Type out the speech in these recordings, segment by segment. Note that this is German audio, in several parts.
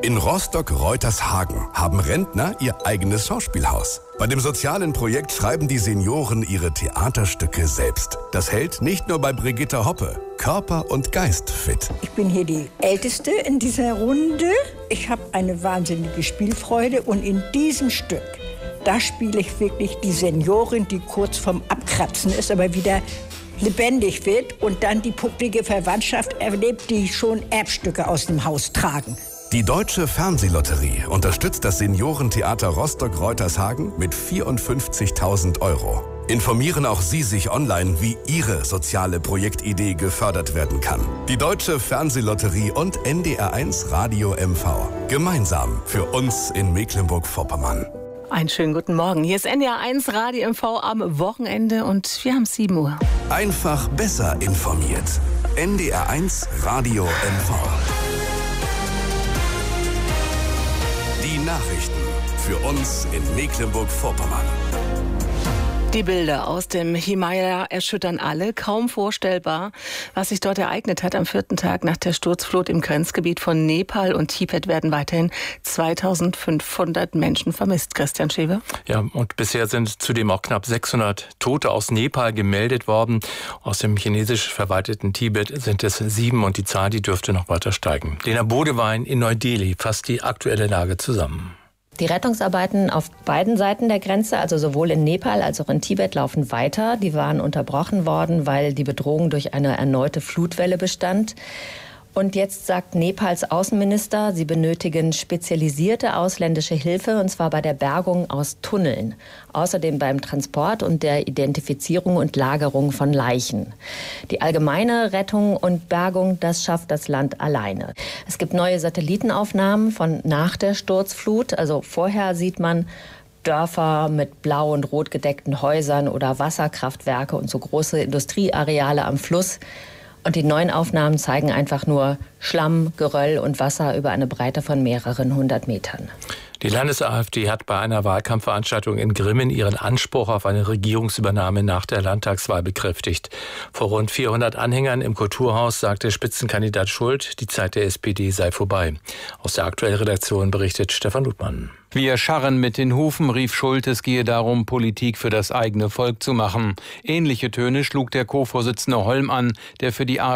In Rostock-Reutershagen haben Rentner ihr eigenes Schauspielhaus. Bei dem sozialen Projekt schreiben die Senioren ihre Theaterstücke selbst. Das hält nicht nur bei Brigitte Hoppe Körper und Geist fit. Ich bin hier die Älteste in dieser Runde. Ich habe eine wahnsinnige Spielfreude und in diesem Stück, da spiele ich wirklich die Seniorin, die kurz vorm Abkratzen ist, aber wieder lebendig wird und dann die pucklige Verwandtschaft erlebt, die schon Erbstücke aus dem Haus tragen. Die Deutsche Fernsehlotterie unterstützt das Seniorentheater Rostock-Reutershagen mit 54.000 €. Informieren auch Sie sich online, wie Ihre soziale Projektidee gefördert werden kann. Die Deutsche Fernsehlotterie und NDR1 Radio MV. Gemeinsam für uns in Mecklenburg-Vorpommern. Einen schönen guten Morgen. Hier ist NDR1 Radio MV am Wochenende und wir haben 7 Uhr. Einfach besser informiert. NDR1 Radio MV. Die Nachrichten für uns in Mecklenburg-Vorpommern. Die Bilder aus dem Himalaya erschüttern alle. Kaum vorstellbar, was sich dort ereignet hat. Am 4. Tag nach der Sturzflut im Grenzgebiet von Nepal und Tibet werden weiterhin 2500 Menschen vermisst. Christian Schewe. Ja, und bisher sind zudem auch knapp 600 Tote aus Nepal gemeldet worden. Aus dem chinesisch verwalteten Tibet sind es 7 und die Zahl, die dürfte noch weiter steigen. Lena Bodewein in Neu-Delhi fasst die aktuelle Lage zusammen. Die Rettungsarbeiten auf beiden Seiten der Grenze, also sowohl in Nepal als auch in Tibet, laufen weiter. Die waren unterbrochen worden, weil die Bedrohung durch eine erneute Flutwelle bestand. Und jetzt sagt Nepals Außenminister, sie benötigen spezialisierte ausländische Hilfe, und zwar bei der Bergung aus Tunneln. Außerdem beim Transport und der Identifizierung und Lagerung von Leichen. Die allgemeine Rettung und Bergung, das schafft das Land alleine. Es gibt neue Satellitenaufnahmen von nach der Sturzflut. Also vorher sieht man Dörfer mit blau und rot gedeckten Häusern oder Wasserkraftwerke und so große Industrieareale am Fluss. Und die neuen Aufnahmen zeigen einfach nur Schlamm, Geröll und Wasser über eine Breite von mehreren 100 Metern. Die Landes-AfD hat bei einer Wahlkampfveranstaltung in Grimmen ihren Anspruch auf eine Regierungsübernahme nach der Landtagswahl bekräftigt. Vor rund 400 Anhängern im Kulturhaus sagte Spitzenkandidat Schult, die Zeit der SPD sei vorbei. Aus der aktuellen Redaktion berichtet Stefan Ludmann. Wir scharren mit den Hufen, rief Schult, es gehe darum, Politik für das eigene Volk zu machen. Ähnliche Töne schlug der Co-Vorsitzende Holm an, der für die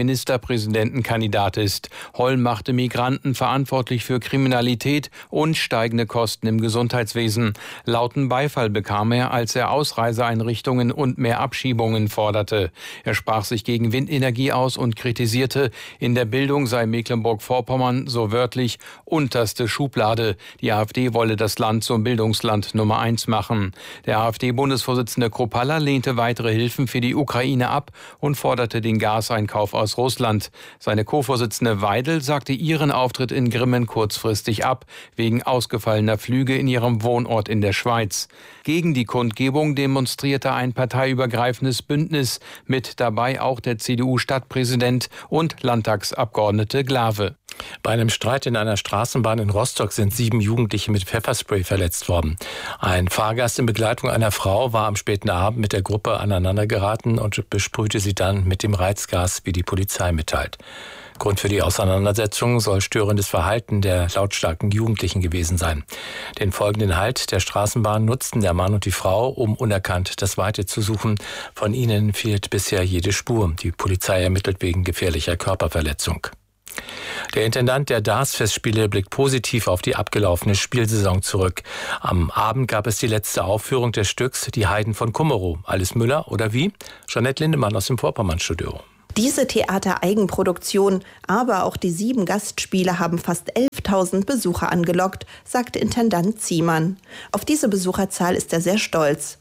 AfD-Ministerpräsidentenkandidat ist. Holm machte Migranten verantwortlich für Kriminalität und steigende Kosten im Gesundheitswesen. Lauten Beifall bekam er, als er Ausreiseeinrichtungen und mehr Abschiebungen forderte. Er sprach sich gegen Windenergie aus und kritisierte, in der Bildung sei Mecklenburg-Vorpommern so wörtlich unterste Schublade. Die AfD wolle das Land zum Bildungsland Nummer 1 machen. Der AfD-Bundesvorsitzende Kruppalla lehnte weitere Hilfen für die Ukraine ab und forderte den Gaseinkauf aus Russland. Seine Co-Vorsitzende Weidel sagte ihren Auftritt in Grimmen kurzfristig ab, wegen ausgefallener Flüge in ihrem Wohnort in der Schweiz. Gegen die Kundgebung demonstrierte ein parteiübergreifendes Bündnis, mit dabei auch der CDU-Stadtpräsident und Landtagsabgeordnete Glawe. Bei einem Streit in einer Straßenbahn in Rostock sind 7 Jugendliche mit Pfefferspray verletzt worden. Ein Fahrgast in Begleitung einer Frau war am späten Abend mit der Gruppe aneinandergeraten und besprühte sie dann mit dem Reizgas, wie die Polizei mitteilt. Grund für die Auseinandersetzung soll störendes Verhalten der lautstarken Jugendlichen gewesen sein. Den folgenden Halt der Straßenbahn nutzten der Mann und die Frau, um unerkannt das Weite zu suchen. Von ihnen fehlt bisher jede Spur. Die Polizei ermittelt wegen gefährlicher Körperverletzung. Der Intendant der Darts-Festspiele blickt positiv auf die abgelaufene Spielsaison zurück. Am Abend gab es die letzte Aufführung des Stücks Die Heiden von Kummerow. Alice Müller oder wie? Jeanette Lindemann aus dem Vorpommernstudio. Diese Theatereigenproduktion, aber auch die 7 Gastspiele haben fast 11.000 Besucher angelockt, sagt Intendant Ziemann. Auf diese Besucherzahl ist er sehr stolz.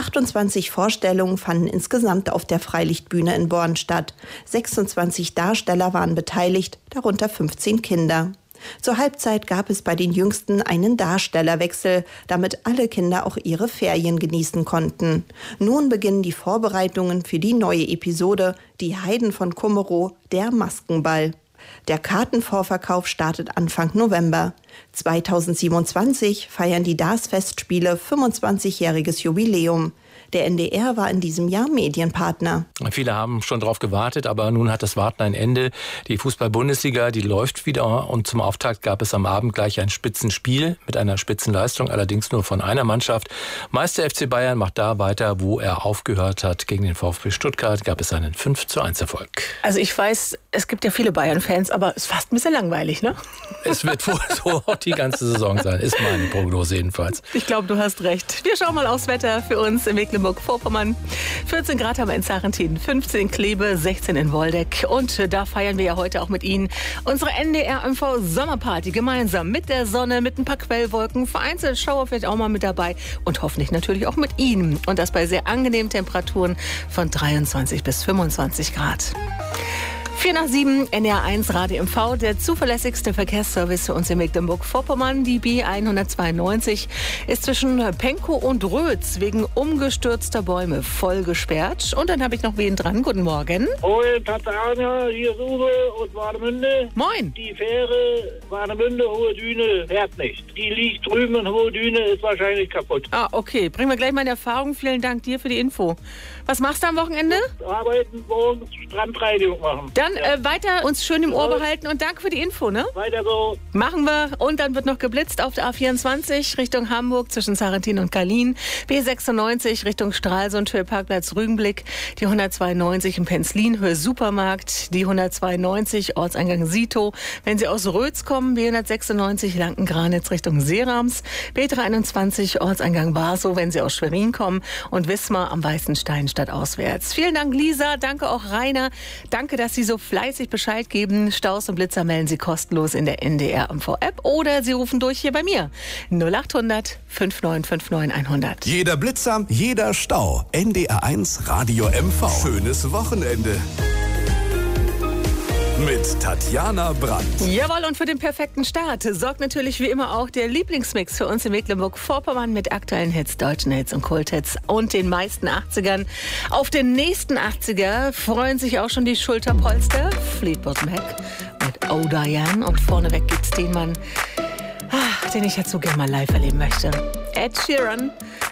28 Vorstellungen fanden insgesamt auf der Freilichtbühne in Born statt. 26 Darsteller waren beteiligt, darunter 15 Kinder. Zur Halbzeit gab es bei den Jüngsten einen Darstellerwechsel, damit alle Kinder auch ihre Ferien genießen konnten. Nun beginnen die Vorbereitungen für die neue Episode Die Heiden von Kummerow, der Maskenball. Der Kartenvorverkauf startet Anfang November. 2027 feiern die Darts-Festspiele 25-jähriges Jubiläum. Der NDR war in diesem Jahr Medienpartner. Viele haben schon darauf gewartet, aber nun hat das Warten ein Ende. Die Fußball-Bundesliga, die läuft wieder und zum Auftakt gab es am Abend gleich ein Spitzenspiel mit einer Spitzenleistung, allerdings nur von einer Mannschaft. Meister FC Bayern macht da weiter, wo er aufgehört hat. Gegen den VfB Stuttgart gab es einen 5:1 Erfolg. Also ich weiß, es gibt ja viele Bayern-Fans, aber es ist fast ein bisschen langweilig, ne? Es wird wohl so die ganze Saison sein, ist meine Prognose jedenfalls. Ich glaube, du hast recht. Wir schauen mal aufs Wetter für uns in Mecklenburg-Vorpommern. 14 Grad haben wir in Sarrentin, 15 in Kleve, 16 in Woldeck. Und da feiern wir ja heute auch mit Ihnen unsere NDR-MV-Sommerparty gemeinsam mit der Sonne, mit ein paar Quellwolken, vereinzelt Schauer vielleicht auch mal mit dabei und hoffentlich natürlich auch mit Ihnen. Und das bei sehr angenehmen Temperaturen von 23 bis 25 Grad. 4:07, NDR1 Radio MV, der zuverlässigste Verkehrsservice für uns in Mecklenburg-Vorpommern. Die B192 ist zwischen Penkow und Rötz wegen umgestürzter Bäume voll gesperrt. Und dann habe ich noch wen dran. Guten Morgen. Hoi, Tatjana, hier ist Uwe aus Warnemünde. Moin. Die Fähre Warnemünde, Hohe Düne, fährt nicht. Die liegt drüben in Hohe Düne, ist wahrscheinlich kaputt. Ah, okay. Bringen wir gleich mal in Erfahrung. Vielen Dank dir für die Info. Was machst du am Wochenende? Arbeiten, morgens Strandreinigung machen. Dann weiter uns schön im Ohr behalten und danke für die Info, ne? Weiter so. Machen wir. Und dann wird noch geblitzt auf der A24 Richtung Hamburg zwischen Sarrentin und Kalin. B96 Richtung Stralsund, Höhe Parkplatz Rügenblick. Die 192 in Penzlin, Höhe Supermarkt. Die 192 Ortseingang Sito. Wenn Sie aus Rötz kommen, B196 Lanken-Granitz Richtung Seerams. B321 Ortseingang Barsow, wenn Sie aus Schwerin kommen. Und Wismar am Weißen Stein stadtauswärts. Vielen Dank, Lisa. Danke auch, Rainer. Danke, dass Sie so fleißig Bescheid geben. Staus und Blitzer melden Sie kostenlos in der NDR-MV-App oder Sie rufen durch hier bei mir. 0800 5959 100. Jeder Blitzer, jeder Stau. NDR1 Radio MV. Schönes Wochenende. Mit Tatjana Brandt. Jawohl, und für den perfekten Start sorgt natürlich wie immer auch der Lieblingsmix für uns in Mecklenburg-Vorpommern mit aktuellen Hits, deutschen Hits und Kulthits und den meisten 80ern. Auf den nächsten 80er freuen sich auch schon die Schulterpolster. Fleetwood Mac mit Oh Diane. Und vorneweg gibt's den Mann, den ich jetzt so gerne mal live erleben möchte. Ed Sheeran